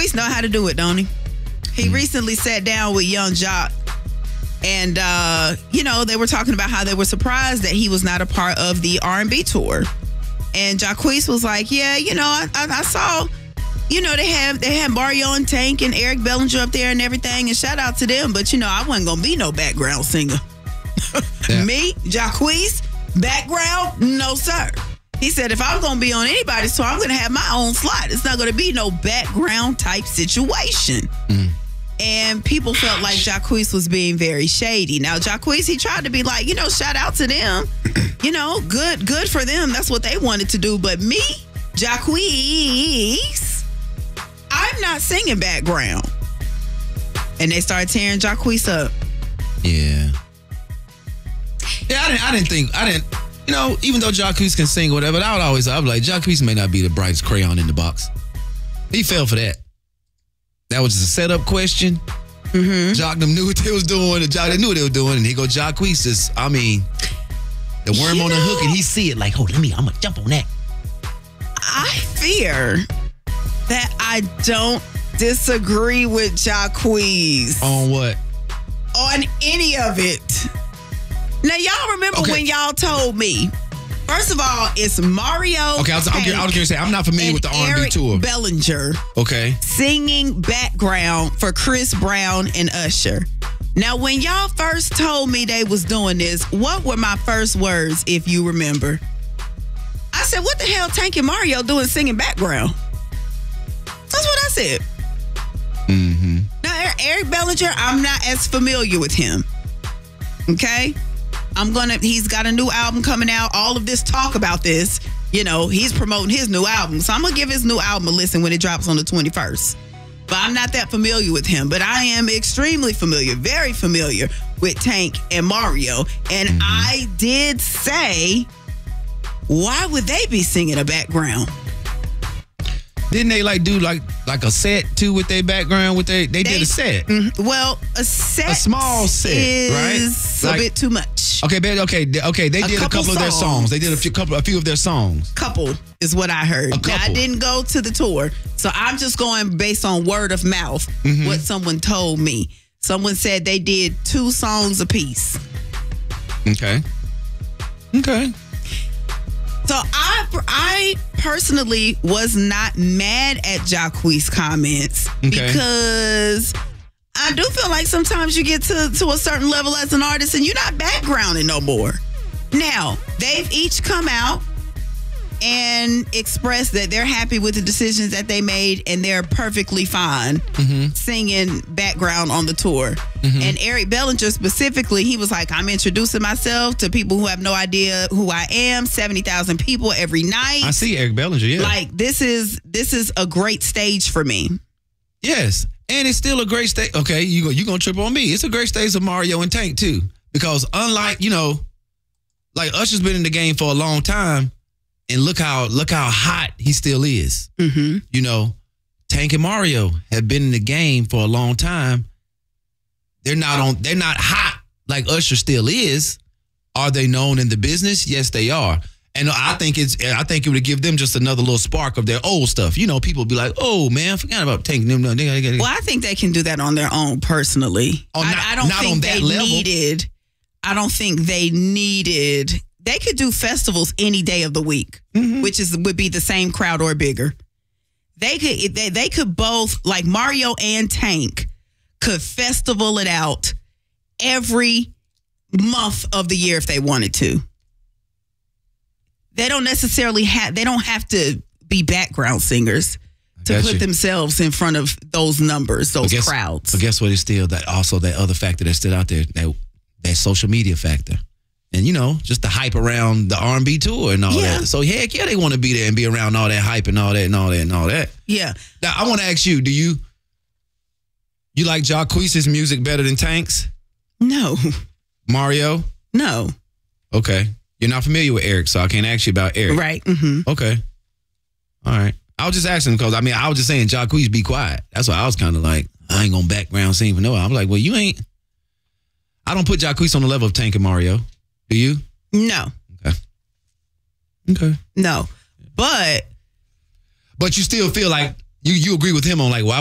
Jacquees know how to do it, don't he? He recently sat down with Young Jock. And, they were talking about how they were surprised that he was not a part of the R&B tour. And Jacquees was like, yeah, I saw, they had Mario and Tank and Eric Bellinger up there and everything. And shout out to them. But, I wasn't going to be no background singer. Yeah. Me, Jacquees, background, no, sir. He said, if I'm going to be on anybody's tour, I'm going to have my own slot. It's not going to be no background type situation. And people felt like Jacquees was being very shady. Now, Jacquees, he tried to be like, shout out to them. Good for them. That's what they wanted to do. But me, Jacquees, I'm not singing background. And they started tearing Jacquees up. Yeah. Yeah, I didn't, even though Jacquees can sing or whatever, I was like, Jacquees may not be the brightest crayon in the box. He fell for that. That was just a setup question. Mm-hmm. Jock them knew what they was doing. They knew what they were doing. And he go, Jacquees the worm on the hook, and he see it like, I'm going to jump on that. I fear that I don't disagree with Jacquees. On what? On any of it. Now, y'all remember when y'all told me, first of all, it's Mario. Okay, I was going to say, I'm not familiar with the R&B tour. Bellinger. Okay. Singing background for Chris Brown and Usher. Now, when y'all first told me they was doing this, what were my first words, if you remember? I said, what the hell Tank and Mario doing singing background? That's what I said. Mm-hmm. Now, Eric Bellinger, I'm not as familiar with him. Okay? He's got a new album coming out. All of this talk about this, he's promoting his new album. So I'm going to give his new album a listen when it drops on the 21st. But I'm not that familiar with him. But I am extremely familiar, very familiar with Tank and Mario. And I did say, why would they be singing a background? Didn't they do a set too with their background? They did a set. Well, a small set, right? A bit too much. Okay. They did a couple of their songs. They did a few of their songs. Couple is what I heard. Now, I didn't go to the tour, so I'm just going based on word of mouth. What someone told me. Someone said they did 2 songs apiece. Okay. So I personally was not mad at Jacquees' comments because I do feel like sometimes you get to a certain level as an artist and you're not backgrounding no more. Now, they've each come out and expressed that they're happy with the decisions that they made and they're perfectly fine singing background on the tour. And Eric Bellinger specifically, he was like, I'm introducing myself to people who have no idea who I am. 70,000 people every night. I see Eric Bellinger, yeah. Like, this is a great stage for me. Yes, and it's still a great stage. Okay, you're going to trip on me. It's a great stage of Mario and Tank, too. Because unlike, like Usher's been in the game for a long time, and look how hot he still is. Tank and Mario have been in the game for a long time. They're not hot like Usher still is. Are they known in the business? Yes, they are. And I think it would give them just another little spark of their old stuff. People be like, "Oh man, forgot about Tank." No, well, I think they can do that on their own personally. I don't think they needed. I don't think they needed. They could do festivals any day of the week, which would be the same crowd or bigger. They could both, like Mario and Tank, could festival it out every month of the year if they wanted to. They don't necessarily have. They don't have to be background singers to put themselves in front of those numbers, those crowds. But guess what? It's still that other factor that's still out there, that social media factor. And, just the hype around the R&B tour and all that. So, heck yeah, they want to be there and be around all that hype and all that and all that and all that. Yeah. Now, I want to ask you, do you like Jacquees' music better than Tank's? No. Mario? No. Okay. You're not familiar with Eric, so I can't ask you about Eric. Right. Mm-hmm. Okay. All right. I was just asking because, I was just saying, Jacquees, be quiet. That's why I was kind of like, I ain't going to background sing for no one. I'm like, well, you ain't. I don't put Jacquees on the level of Tank and Mario. Do you? No. Okay. No. But you still feel like you agree with him on like, why